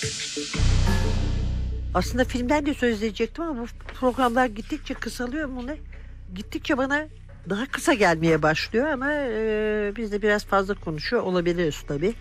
Aslında filmden de söz edecektim ama bu programlar gittikçe kısalıyor mu ne? Gittikçe bana daha kısa gelmeye başlıyor ama biz de biraz fazla konuşuyor olabiliriz tabii.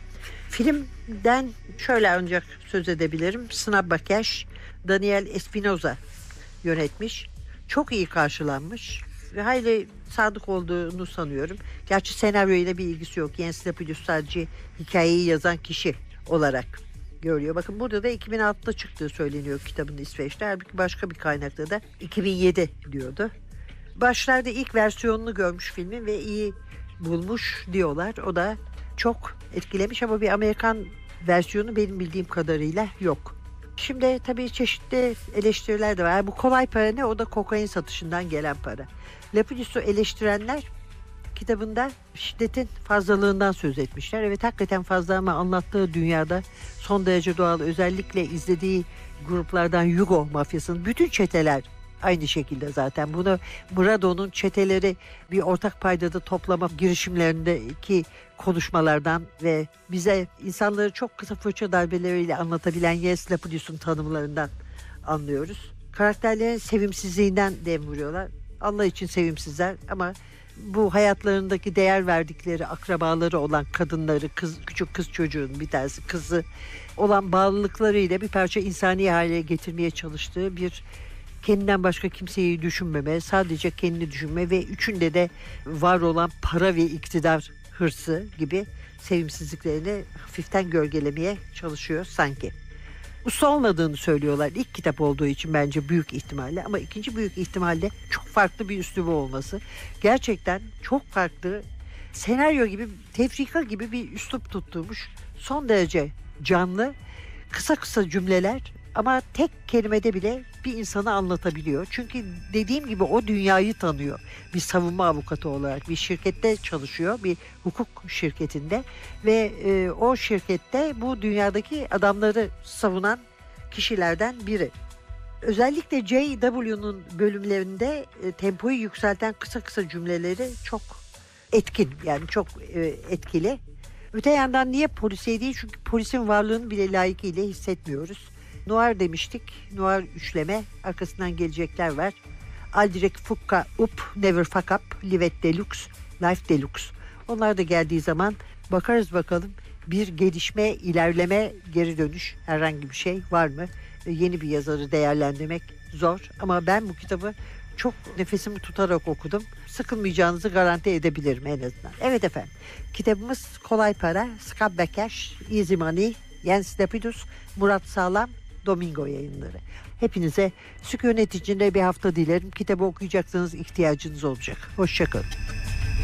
Filmden şöyle ancak söz edebilirim. Snap Bakash, Daniel Espinosa yönetmiş. Çok iyi karşılanmış ve hayli sadık olduğunu sanıyorum. Gerçi senaryoyla bir ilgisi yok. Jens Lapidus sadece hikayeyi yazan kişi olarak görüyor. Bakın burada da 2006'da çıktığı söyleniyor kitabın İsveç'te. Halbuki başka bir kaynakta da 2007 diyordu. Başlarda ilk versiyonunu görmüş filmin ve iyi bulmuş diyorlar. O da çok etkilemiş ama bir Amerikan versiyonu benim bildiğim kadarıyla yok. Şimdi tabii çeşitli eleştiriler de var. Bu kolay para ne? O da kokain satışından gelen para. Lapidus'u eleştirenler kitabında şiddetin fazlalığından söz etmişler. Evet, hakikaten fazla ama anlattığı dünyada son derece doğal. Özellikle izlediği gruplardan Yugo mafyasının bütün çeteler aynı şekilde zaten. Bunu Brado'nun çeteleri bir ortak paydada toplama girişimlerindeki konuşmalardan ve bize insanları çok kısa fırça darbeleriyle anlatabilen Jens Lapidus'un tanımlarından anlıyoruz. Karakterlerin sevimsizliğinden dem vuruyorlar. Allah için sevimsizler ama bu hayatlarındaki değer verdikleri akrabaları olan kadınları, küçük kız çocuğun bir tanesi kızı olan bağlılıklarıyla bir parça insani hale getirmeye çalıştığı bir kendinden başka kimseyi düşünmeme, sadece kendini düşünme ve üçünde de var olan para ve iktidar hırsı gibi sevimsizliklerini hafiften gölgelemeye çalışıyor sanki. Usta olmadığını söylüyorlar. İlk kitap olduğu için bence büyük ihtimalle, ama ikinci büyük ihtimalle çok farklı bir üslubu olması. Gerçekten çok farklı, senaryo gibi, tefrika gibi bir üslup tutturmuş. Son derece canlı, kısa kısa cümleler ama tek kelimede bile bir insanı anlatabiliyor. Çünkü dediğim gibi o dünyayı tanıyor. Bir savunma avukatı olarak bir şirkette çalışıyor, bir hukuk şirketinde ve o şirkette bu dünyadaki adamları savunan kişilerden biri. Özellikle J.W.'nun bölümlerinde tempoyu yükselten kısa kısa cümleleri çok etkin, yani çok etkili. Öte yandan niye polisiye değil? Çünkü polisin varlığını bile layıkıyla hissetmiyoruz. Noir demiştik. Noir üçleme. Arkasından gelecekler var. Aldrich Fukka Up, Never Fuck Up, Livet Deluxe, Life Deluxe. Onlar da geldiği zaman bakarız bakalım bir gelişme, ilerleme, geri dönüş herhangi bir şey var mı? Yeni bir yazarı değerlendirmek zor. Ama ben bu kitabı çok nefesimi tutarak okudum. Sıkılmayacağınızı garanti edebilirim en azından. Evet efendim. Kitabımız Kolay Para, Snap Bakash, Easy Money, Jens Lapidus, Murat Sağlam, Domingo Yayınları. Hepinize sükunet içinde bir hafta dilerim. Kitabı okuyacaksanız ihtiyacınız olacak. Hoşça kalın.